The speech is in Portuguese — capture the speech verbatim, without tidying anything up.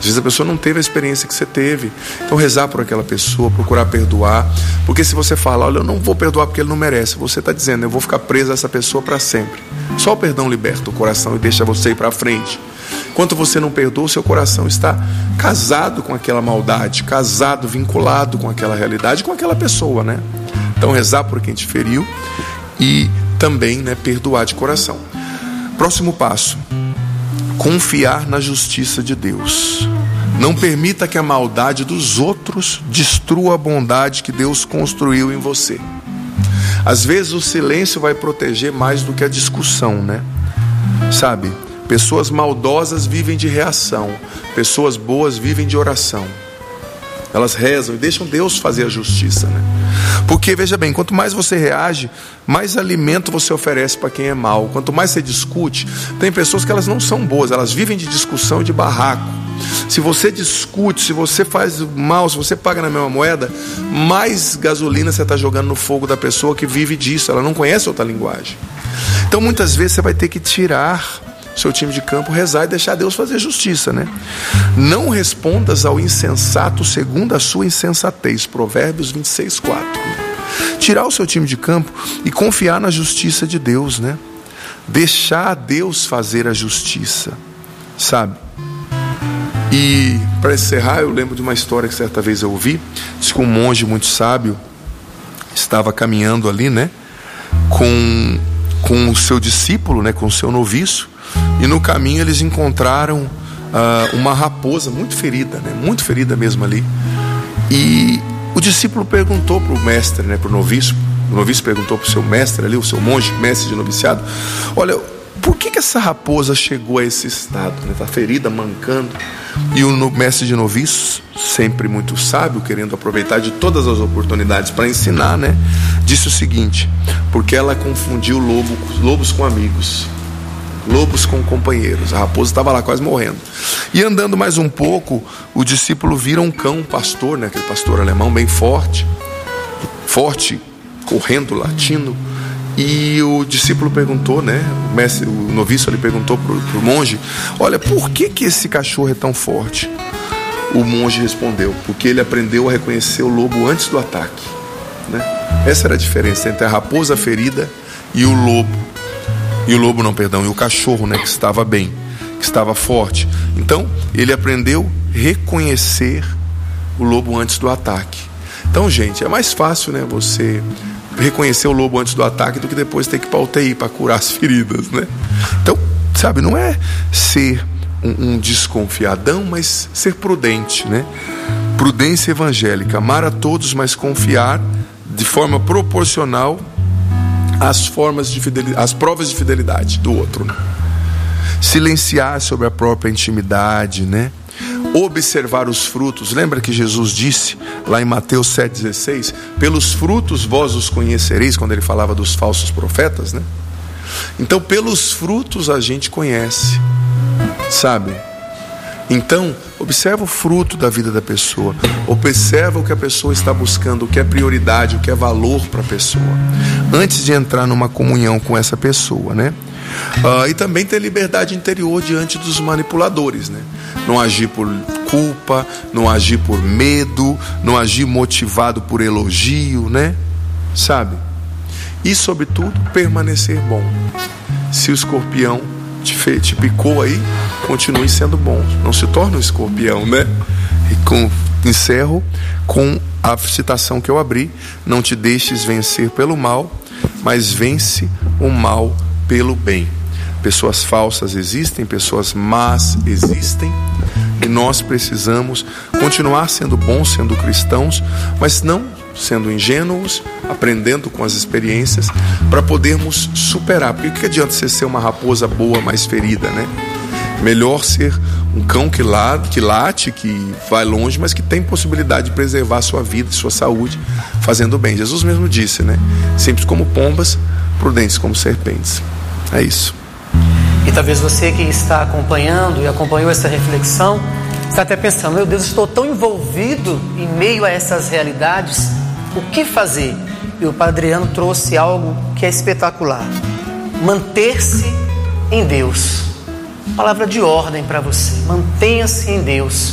Às vezes a pessoa não teve a experiência que você teve. Então rezar por aquela pessoa, procurar perdoar. Porque se você fala, olha, eu não vou perdoar porque ele não merece, você está dizendo, eu vou ficar preso a essa pessoa para sempre. Só o perdão liberta o coração e deixa você ir para frente. Enquanto você não perdoa, o seu coração está casado com aquela maldade, casado, vinculado com aquela realidade, com aquela pessoa, né? Então rezar por quem te feriu e também, né, perdoar de coração. Próximo passo: confiar na justiça de Deus. Não permita que a maldade dos outros destrua a bondade que Deus construiu em você. Às vezes o silêncio vai proteger mais do que a discussão, né? Sabe? Pessoas maldosas vivem de reação. Pessoas boas vivem de oração. Elas rezam e deixam Deus fazer a justiça, né? Porque, veja bem, quanto mais você reage, mais alimento você oferece para quem é mau. Quanto mais você discute, tem pessoas que elas não são boas, elas vivem de discussão e de barraco. Se você discute, se você faz mal, se você paga na mesma moeda, mais gasolina você está jogando no fogo da pessoa que vive disso. Ela não conhece outra linguagem. Então muitas vezes você vai ter que tirar seu time de campo, rezar e deixar Deus fazer justiça, né? Não respondas ao insensato segundo a sua insensatez. Provérbios vinte e seis, quatro. Tirar o seu time de campo e confiar na justiça de Deus, né? Deixar Deus fazer a justiça, sabe? E para encerrar, eu lembro de uma história que certa vez eu ouvi. Diz que um monge muito sábio estava caminhando ali, né, com, com o seu discípulo, né, com o seu noviço. E no caminho eles encontraram uh, uma raposa muito ferida, né? Muito ferida mesmo ali. E o discípulo perguntou para o mestre, né? Para o noviço. O noviço perguntou para o seu mestre ali, o seu monge, mestre de noviciado: olha, por que, que essa raposa chegou a esse estado? Está, né? ferida, mancando. E o mestre de noviço, sempre muito sábio, querendo aproveitar de todas as oportunidades para ensinar, né? Disse o seguinte: porque ela confundiu lobo, lobos com amigos, lobos com companheiros. A raposa estava lá quase morrendo. E andando mais um pouco, o discípulo vira um cão, um pastor, né? Aquele pastor alemão bem forte, forte, correndo, latindo. E o discípulo perguntou, né? O mestre, o noviço, ele perguntou para o monge: olha, por que que esse cachorro é tão forte? O monge respondeu: porque ele aprendeu a reconhecer o lobo antes do ataque, né? Essa era a diferença entre a raposa ferida e o lobo. E o lobo não, perdão, e o cachorro, né, que estava bem, que estava forte. Então, ele aprendeu a reconhecer o lobo antes do ataque. Então, gente, é mais fácil, né, você reconhecer o lobo antes do ataque do que depois ter que ir para a U T I para curar as feridas, né? Então, sabe, não é ser um, um desconfiadão, mas ser prudente, né? Prudência evangélica: amar a todos, mas confiar de forma proporcional as formas de fidelidade, as provas de fidelidade do outro, né? Silenciar sobre a própria intimidade, né? Observar os frutos. Lembra que Jesus disse lá em Mateus sete, dezesseis: pelos frutos vós os conhecereis, quando ele falava dos falsos profetas, né? Então, pelos frutos a gente conhece, sabe? Então, observa o fruto da vida da pessoa, observa o que a pessoa está buscando, o que é prioridade, o que é valor para a pessoa, antes de entrar numa comunhão com essa pessoa, né? Uh, e também ter liberdade interior diante dos manipuladores, né? Não agir por culpa, não agir por medo, não agir motivado por elogio, né? Sabe? E, sobretudo, permanecer bom. Se o escorpião te, fe, te picou aí, continue sendo bom. Não se torne um escorpião, né? E com, encerro com a citação que eu abri: não te deixes vencer pelo mal, mas vence o mal pelo bem. Pessoas falsas existem, pessoas más existem, e nós precisamos continuar sendo bons, sendo cristãos, mas não sendo ingênuos, aprendendo com as experiências, para podermos superar. Porque o que adianta você ser uma raposa boa, mais ferida, né? Melhor ser um cão que late, que late, que vai longe, mas que tem possibilidade de preservar a sua vida, sua saúde, fazendo bem. Jesus mesmo disse, né? Simples como pombas, prudentes como serpentes. É isso. E talvez você que está acompanhando e acompanhou essa reflexão está até pensando: meu Deus, estou tão envolvido em meio a essas realidades, o que fazer? E o Padre Adriano trouxe algo que é espetacular: manter-se em Deus. Palavra de ordem para você: mantenha-se em Deus.